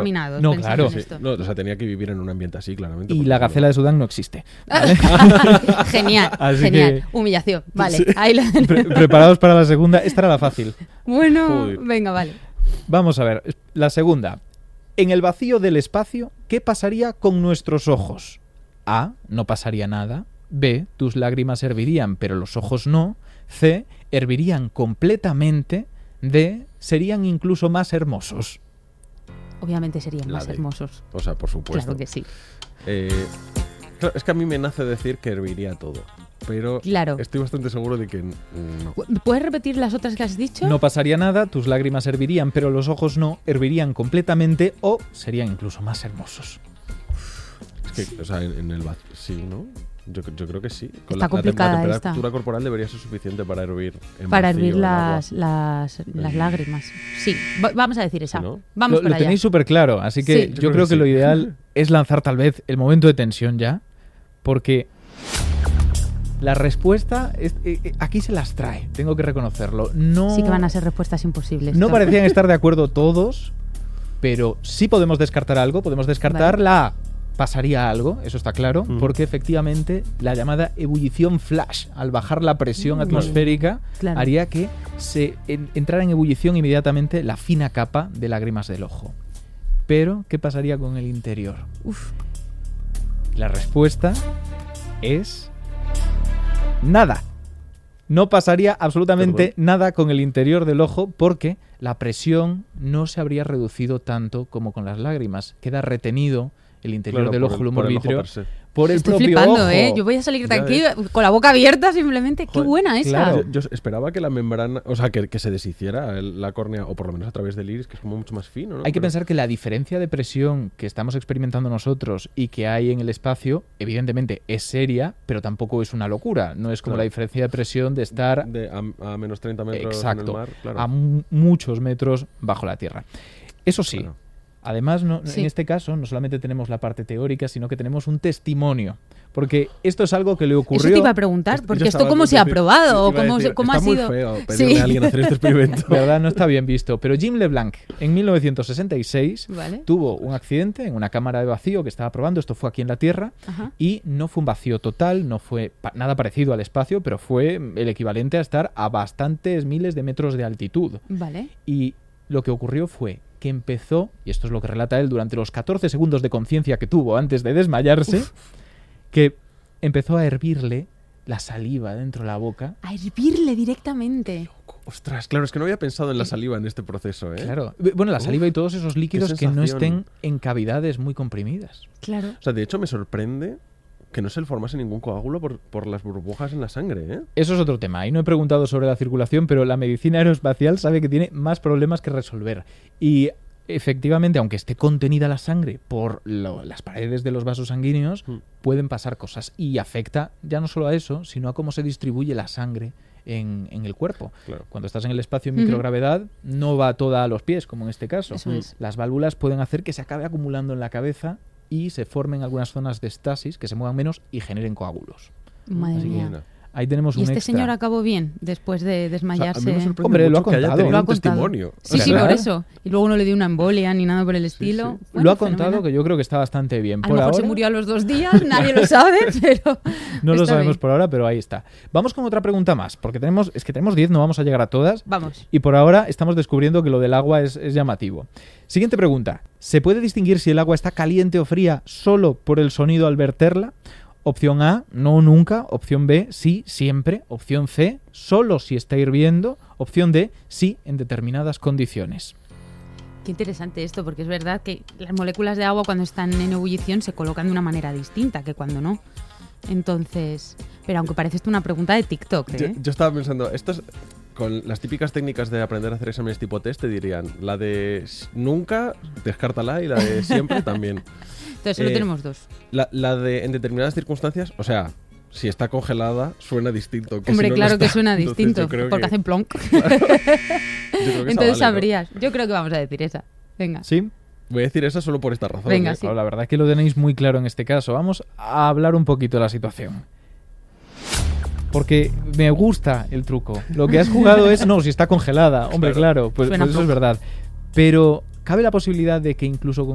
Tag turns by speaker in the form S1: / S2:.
S1: contaminados.
S2: No, claro.
S1: En esto.
S3: No, o sea, tenía que vivir en un ambiente así, claramente.
S2: Y
S3: porque
S2: la
S3: si
S2: gacela
S3: no-
S2: de Sudán no existe. ¿Vale?
S1: Genial,
S2: Así
S1: genial.
S2: que-
S1: Humillación. Vale,
S2: Sí.
S1: ahí lo
S2: Preparados para la segunda. Esta era la fácil.
S1: Bueno,
S3: Joder.
S1: venga, vale.
S2: Vamos a ver. La segunda. En el vacío del espacio, ¿qué pasaría con nuestros ojos? A. No pasaría nada. B. Tus lágrimas hervirían, pero los ojos no. C. Hervirían completamente. D. Serían incluso más hermosos.
S1: Obviamente serían
S3: La
S1: más
S3: de-
S1: hermosos.
S3: O sea, por supuesto.
S1: Claro que sí.
S3: Claro, es que a mí me nace decir que herviría todo. Pero
S1: Claro.
S3: estoy bastante seguro de que no.
S1: ¿Puedes repetir las otras que has dicho?
S2: No pasaría nada, tus lágrimas hervirían, pero los ojos no. Hervirían completamente o serían incluso más hermosos.
S3: Es que, o sea, en el vacío. Sí, ¿no? Yo creo que sí. Con
S1: Está complicada
S3: la
S1: esta.
S3: temperatura corporal debería ser suficiente para hervir en
S1: Para
S3: vacío
S1: hervir
S3: el agua.
S1: las lágrimas. Sí, vamos a decir esa.
S3: ¿Sí, no?
S1: Vamos
S2: Lo
S1: para allá.
S2: tenéis súper claro, así que
S1: Sí.
S2: yo
S3: Yo
S2: creo
S3: creo
S2: que
S3: que
S2: lo
S3: sí.
S2: ideal es lanzar tal vez el momento de tensión ya, porque la respuesta aquí se las trae, tengo que reconocerlo. No,
S1: Sí que van a ser respuestas imposibles.
S2: no
S1: Tom.
S2: parecían estar de acuerdo todos, pero sí podemos descartar algo, podemos descartar
S1: Vale.
S2: la A. Pasaría algo, eso está claro,
S3: Mm.
S2: porque efectivamente la llamada ebullición flash, al bajar la presión atmosférica,
S1: Claro.
S2: haría que se entrara en ebullición inmediatamente la fina capa de lágrimas del ojo. Pero, ¿qué pasaría con el interior?
S1: Uf,
S2: La respuesta es nada. No pasaría absolutamente
S3: Perdón.
S2: nada con el interior del ojo porque la presión no se habría reducido tanto como con las lágrimas. Queda retenido el interior
S3: Claro,
S2: del
S3: por
S2: ojo
S3: el-
S2: lumbar
S3: por el ojo
S2: vítreo
S3: per se.
S2: por el
S1: estoy
S2: propio
S1: flipando,
S2: ojo.
S1: ¿eh? Yo voy a salir
S3: Ya
S1: tranquila, con la boca abierta simplemente. Qué
S3: Joder,
S1: buena esa.
S2: claro.
S3: Yo esperaba que la membrana, o sea, que se deshiciera la córnea, o por lo menos a través del iris, que es como mucho más fino, ¿no?
S2: Hay que
S3: Pero-
S2: pensar que la diferencia de presión que estamos experimentando nosotros y que hay en el espacio, evidentemente es seria, pero tampoco es una locura. No es como
S3: Claro.
S2: la diferencia de presión de estar
S3: a menos 30 metros
S2: exacto,
S3: en el mar, claro.
S2: a muchos metros bajo la Tierra. Eso sí,
S3: Claro.
S2: además
S1: Sí.
S2: en este caso no solamente tenemos la parte teórica, sino que tenemos un testimonio. Porque esto es algo que le ocurrió...
S1: Eso te iba a preguntar,
S3: Yo
S1: porque esto
S3: estaba
S1: cómo se ha
S3: antes de-
S1: probado, o
S3: iba a
S1: cómo,
S3: decir,
S1: cómo ha
S3: está
S1: sido.
S3: muy feo pedirle a alguien a hacer este experimento.
S2: De verdad no está bien visto. Pero Jim LeBlanc, en 1966,
S1: Vale.
S2: tuvo un accidente en una cámara de vacío que estaba probando. Esto fue aquí en la Tierra.
S1: Ajá.
S2: Y no fue un vacío total, no fue nada parecido al espacio, pero fue el equivalente a estar a bastantes miles de metros de altitud.
S1: Vale.
S2: Y lo que ocurrió fue que empezó, y esto es lo que relata él durante los 14 segundos de conciencia que tuvo antes de desmayarse, que empezó a hervirle la saliva dentro de la boca.
S1: A hervirle directamente.
S3: Ostras, claro, es que no había pensado en la saliva en este proceso, ¿eh?
S2: Claro. Bueno, la saliva y todos esos líquidos que no
S3: sensación.
S2: estén en cavidades muy comprimidas.
S1: Claro.
S3: O sea, de hecho me sorprende que no se le formase ningún coágulo por las burbujas en la sangre, ¿eh?
S2: Eso es otro tema. Y no he preguntado sobre la circulación, pero la medicina aeroespacial sabe que tiene más problemas que resolver. Y efectivamente, aunque esté contenida la sangre por las paredes de los vasos sanguíneos,
S3: Mm.
S2: pueden pasar cosas. Y afecta ya no solo a eso, sino a cómo se distribuye la sangre en el cuerpo.
S3: Claro.
S2: Cuando estás en el espacio en
S1: Ujú.
S2: microgravedad, no va toda a los pies, como en este caso.
S1: Eso es.
S2: Las válvulas pueden hacer que se acabe acumulando en la cabeza y se formen algunas zonas de estasis que se muevan menos y generen coágulos.
S1: Madre
S2: Así que
S1: mía.
S3: Mira.
S2: Ahí tenemos
S1: ¿Y
S2: un
S1: este
S2: extra.
S1: señor acabó bien después de
S3: O sea, a
S1: desmayarse?
S3: mí me sorprende
S2: Hombre, lo ha
S3: mucho que haya
S2: contado.
S3: tenido
S1: Lo ha
S3: un
S1: contado.
S3: testimonio.
S1: Sí, sí,
S2: ¿Verdad?
S1: por eso. Y luego no le dio una embolia ni nada por el estilo.
S3: sí.
S1: Bueno,
S2: Lo ha contado,
S1: fenomenal.
S2: que yo creo que está bastante bien.
S1: A
S2: Por
S1: lo mejor
S2: ahora,
S1: se murió a los 2 días, nadie lo sabe, pero
S2: no lo
S1: está
S2: sabemos
S1: bien.
S2: por ahora, pero ahí está. Vamos con otra pregunta más, porque tenemos 10, no vamos a llegar a todas.
S1: Vamos.
S2: Y por ahora estamos descubriendo que lo del agua es llamativo. Siguiente pregunta. ¿Se puede distinguir si el agua está caliente o fría solo por el sonido al verterla? Opción A, no nunca. Opción B, sí, siempre. Opción C, solo si está hirviendo. Opción D, sí, en determinadas condiciones.
S1: Qué interesante esto, porque es verdad que las moléculas de agua cuando están en ebullición se colocan de una manera distinta que cuando no. Entonces, pero aunque parece esto una pregunta de TikTok, ¿eh?
S3: Yo estaba pensando, estas con las típicas técnicas de aprender a hacer exámenes tipo test te dirían, la de nunca, descártala, y la de siempre también.
S1: Entonces solo tenemos 2.
S3: La de en determinadas circunstancias, o sea, si está congelada, suena distinto. Que
S1: Hombre,
S3: si no lo
S1: claro que
S3: está.
S1: suena
S3: Entonces,
S1: distinto,
S3: yo creo
S1: porque
S3: que-
S1: hacen plonk.
S3: yo creo que esa
S1: Entonces
S3: vale, ¿no?
S1: sabrías. Yo creo que vamos a decir esa. Venga.
S2: ¿Sí?
S3: Voy a decir esa solo por esta razón.
S1: Venga,
S3: ¿eh?
S1: sí.
S2: Claro, la verdad es que lo tenéis muy claro en este caso. Vamos a hablar un poquito de la situación. Porque me gusta el truco. Lo que has jugado es, no, si está congelada. Hombre, claro, pues
S1: Suena
S2: eso es
S1: poco.
S2: verdad. Pero cabe la posibilidad de que incluso con